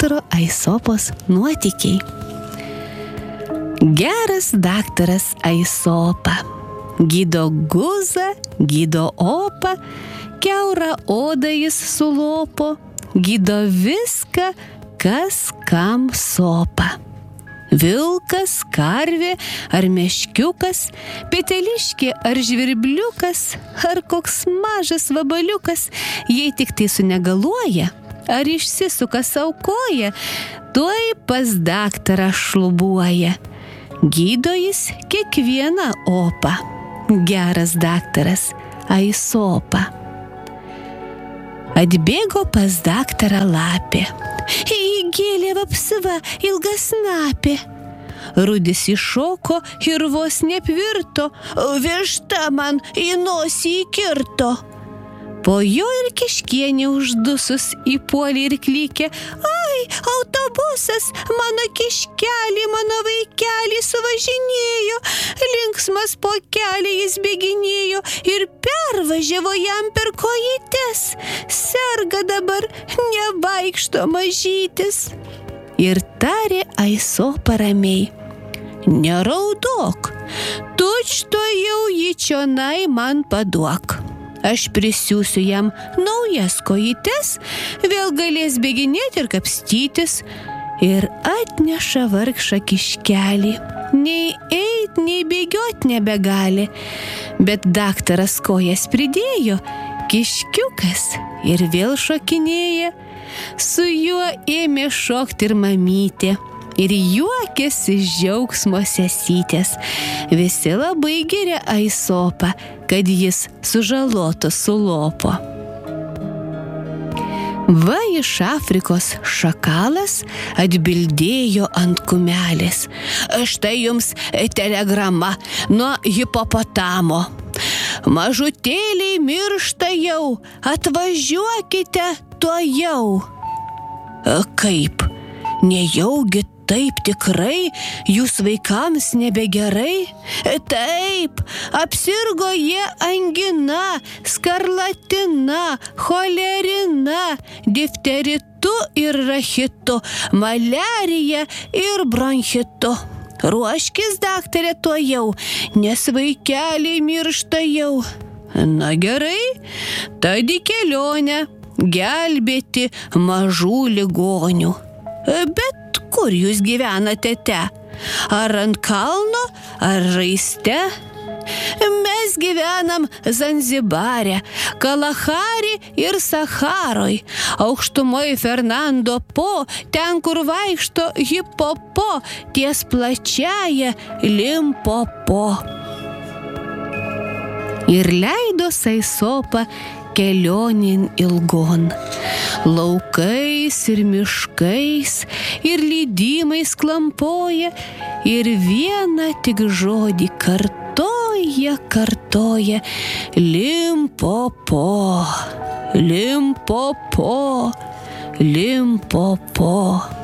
daktaro Aisopos nuotykiai. Geras daktaras Aisopa gydo guzą, gydo opą, kiaurą odą jis sulopo, gydo viską, kas kam sopa. Vilkas, karvė ar meškiukas, peteliškė ar žvirbliukas, ar koks mažas vabaliukas, jei tik tai sunegaluoja, ar išsisuka sau koją, tuoj pas daktarą šlubuoja. Gydo jis kiekvieną opą, geras daktaras Aisopa. Atbėgo pas daktarą lapė. Į gėlę vapsva ilgasnapė. Rudis iššoko ir vos nepvirto, višta man į nosį įkirto. Po jo ir kiškienė uždusus įpuolė ir klykė. Ai, autobusas, mano kiškelį, mano vaikelį suvažinėjo. Linksmas po kelią jis bėginėjo ir pervažiavo jam per kojytes. Serga dabar, nevaikšto mažytis. Ir tarė Aisopa ramiai. Neraudok, tučtuojau jį čionai man paduok. Aš prisiūsiu jam naujas kojytes, vėl galės bėginėti ir kapstytis. Ir atneša vargšą kiškelį. Nei eit, nei bėgiot nebegali. Bet daktaras kojas pridėjo, kiškiukas ir vėl šokinėja. Su juo ėmė šokti ir mamytė. Ir juokėsi džiaugsmo sesytės. Visi labai giria Aisopą, kad jis sužaloto sulopo. Va iš Afrikos šakalas atbildėjo ant kumelės. Štai jums telegrama nuo hipopotamo. Mažutėliai miršta jau, atvažiuokite tuojau. Kaip? Nejaugi taip tikrai jūs vaikams nebegerai? Taip, apsirgo jie angina, skarlatina, cholerina, difteritu ir rachitu, maliarija ir bronchitu. Ruoškis, daktarė, tuojau, nes vaikeliai miršta jau. Na gerai, tad į kelionę gelbėti mažų ligonių. Bet kur jūs gyvenate te? Ar ant kalno, ar raiste? Mes gyvenam Zanzibare, Kalahari ir Saharoj, aukštumoj Fernando Po, ten kur vaikšto hipopo, ties plačiaja Limpopo. Ir leido Aisopa kelionin ilgon, laukais ir miškais, ir lydimais klampoja, ir vieną tik žodį kartoja, Limpopo, Limpopo, Limpopo.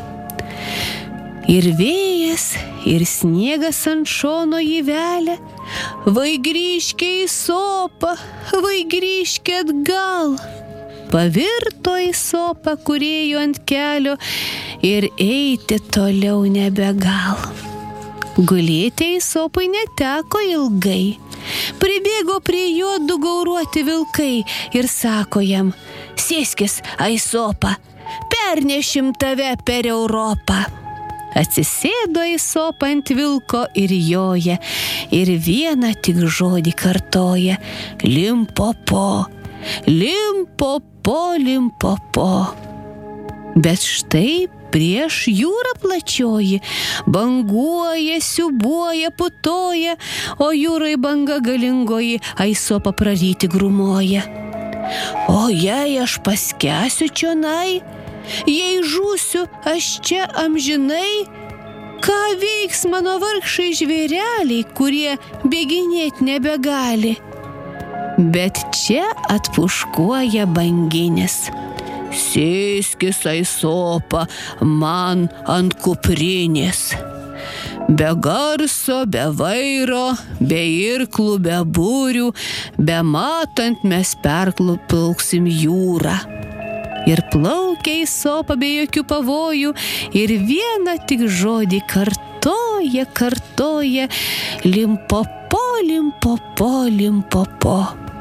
Ir vėjas, ir sniegas ant šono jį velia. Vai grįžkė Aisopa, vai grįžkė atgal. Pavirto Aisopa kūrėjo ant kelio ir eiti toliau nebegal. Gulėti Aisopai neteko ilgai. Pribėgo prie jo du gauruoti vilkai ir sako jam: sėskis, Aisopa, pernešim tave per Europą. Atsisėdo Aisopa ant vilko ir joja, ir vieną tik žodį kartoja: Limpopo, Limpopo, Limpopo. Bet štai prieš jūrą plačioji, banguoja, siūbuoja, putoja, o jūrai banga galingoji Aisopa praryti grumoja. O jei aš paskęsiu čionai, jei žūsiu aš čia amžinai, ką veiks mano vargšai žvėreliai, kurie bėginėt nebegali? Bet čia atpuškuoja banginis: sėskis, Aisopa, man ant kuprinės. Be garso, be vairo, be irklų, be būrių, be matant mes perplauksim jūrą. Ir plaukia Aizsopa be jokių pavojų, ir vieną tik žodį kartoja, Limpopo, Limpopo, Limpopo.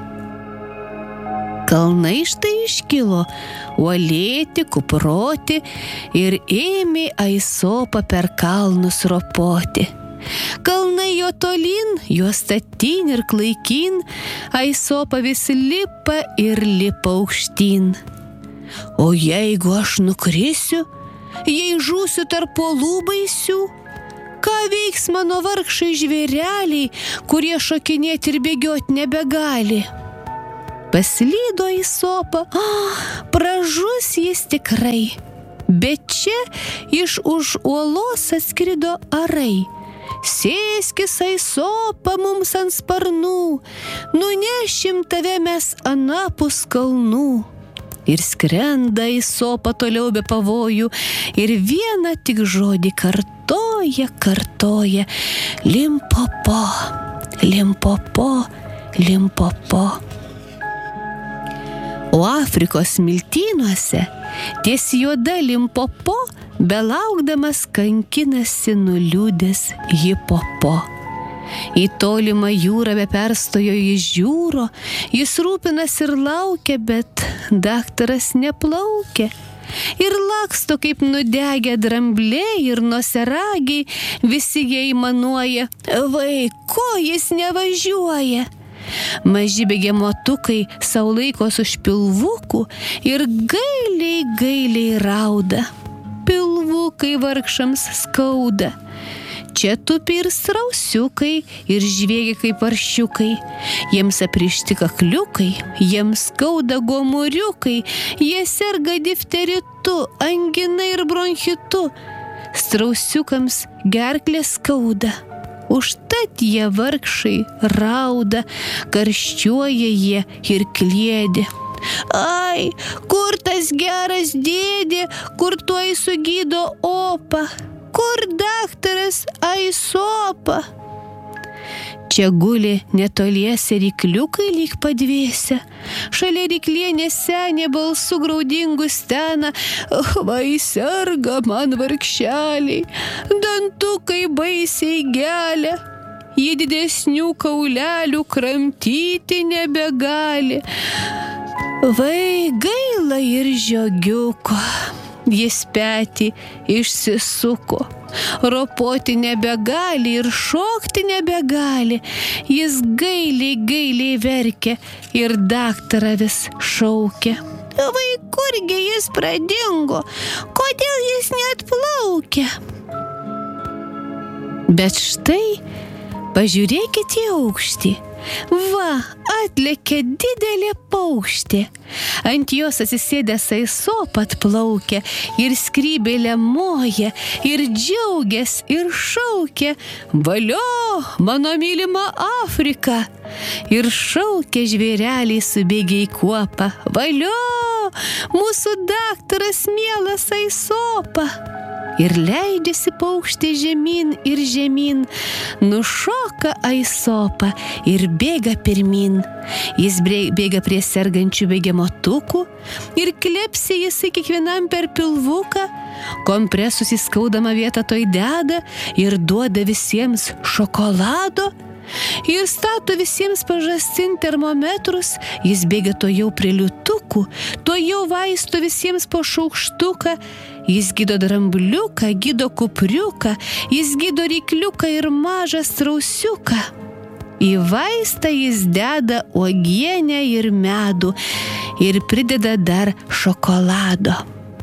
Kalnai štai iškilo, uolėti, kuproti, ir ėmė Aizsopa per kalnus ropoti. Kalnai jo tolyn, jo statyn ir klaikyn, Aizsopa vis lipa ir lipa aukštyn. O jeigu aš nukrisiu, jei žūsiu tarp uolų baisių, ką veiks mano vargšai žvėreliai, kurie šokinėti ir bėgioti nebegali? Paslydo Aizsopa, pražus jis tikrai, bet čia iš už uolos atskrido arai. Sėskis Aizsopa mums ant sparnų, nunešim tave mes anapus kalnų. Ir skrenda Aizsopa toliau be pavojų, ir vieną tik žodį kartoja, Limpopo, Limpopo, Limpopo. O Afrikos smiltynuose ties juoda Limpopo belaukdamas kankinasi nuliūdęs hipopo. Į tolimą jūrą be perstojo jis žiūro, jis rūpinas ir laukia, bet daktaras neplaukia. Ir laksto kaip nudegę drambliai ir noseragiai, visi jie aimanuoja, vai, ko jis nevažiuoja? Maži begemotukai sau laikos už pilvukų ir gailiai rauda. Pilvukai vargšams skauda. Čia tupi ir strausiukai, ir žviegia kaip paršiukai. Jiems aprišti kakliukai, jiems skauda gomuriukai, jie serga difteritu, angina ir bronchitu. Strausiukams gerklė skauda, užtat jie vargšai rauda, karščiuoja jie ir kliedi. Ai, kur tas geras dėdė, kur tuoj sugydo opą? Kur daktaras Aizsopa? Čia guli netoliese rykliukai lyg padvėse. Šalia ryklienės senė balsu graudingu stena, vai serga man vargšeliai, dantukai baisiai gelia. Jie didesnių kaulelių kramtyti nebegali. Vai gaila ir žiogiuko. Jis petį išsisuko, ropoti nebegali ir šokti nebegali. Jis gailiai verkia ir daktarą vis šaukia. Vai, kurgi jis pradingo, kodėl jis neatplaukia? Bet štai, pažiūrėkit į aukštį. Va, atlėkė didelė paukštė. Ant jos atsisėdęs Aizsopa atplaukia ir skrybėlę moja, ir džiaugias, ir šaukia, valio, mano mylima Afrika. Ir šaukia žvėreliai subėgė į kuopą, valio, mūsų daktaras mielas Aizsopa. Ir leidžiasi paukštė žemyn ir žemyn, nušoka Aizsopa ir bėga pirmyn. Jis bėga prie sergančių begemotukų ir klepsi jisai kiekvienam per pilvuką, kompresus į skaudamą vietą toj deda ir duoda visiems šokolado. Ir stato visiems pažastin termometrus, jis bėga to jau prie liūtukų, to jau vaisto visiems po šaukštuką, jis gydo drambliuką, gydo kupriuką, jis gydo rykliuką ir mažą strausiuką. Į vaistą jis deda uogienę ir medų ir prideda dar šokolado.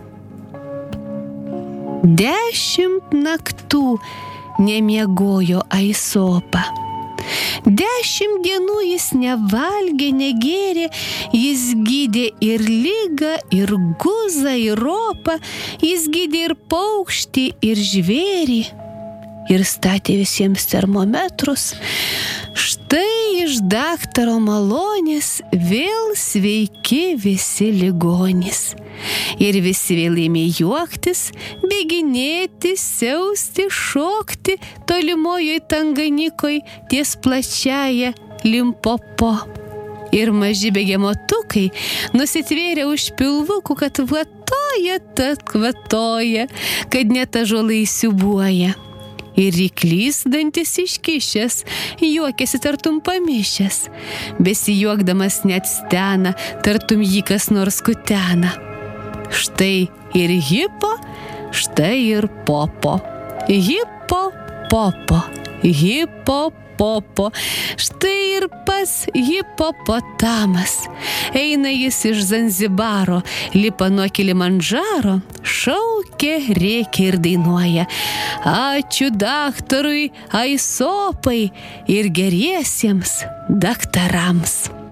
10 naktų nemiegojo Aizsopa. 10 dienų jis nevalgė, negėrė, jis gydė ir lygą, ir guzą, ir ropą, jis gydė ir paukštį, ir žvėrį, ir statė visiems termometrus. Štai iš daktaro malonės vėl sveiki visi ligonys. Ir visi vėl ėmė juoktis, bėginėti, siausti, šokti tolimojoj Tanganikoj ties plačiaja Limpopo. Ir maži begemotukai nusitvėrė už pilvukų, kad kvatoja, tad kvatoja, kad net ąžuolai siūbuoja. Ir ryklys dantis iškišęs, juokėsi tartum pamišęs, besijuokdamas net stena, tartum jį kas nors kutena. Štai ir hipo, štai ir popo. Hipo, popo, hipo, popo. Štai ir pas hipopotamas. Eina jis iš Zanzibaro, lipa nuo Kilimandžaro, šaukia, rėkia ir dainuoja. Ačiū daktarui Aisopai ir geriesiems daktarams.